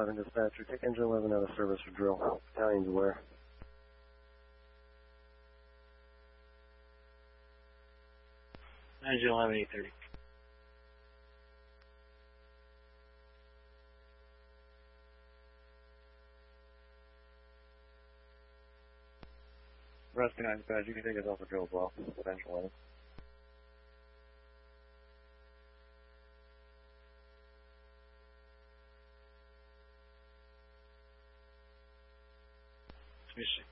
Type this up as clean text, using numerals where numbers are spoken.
11 dispatcher. Take engine 11 out of service for drill. Battalion's aware. Engine 11, 830. Resting on dispatch, you can take us off for drill as well. With engine 11. Mission.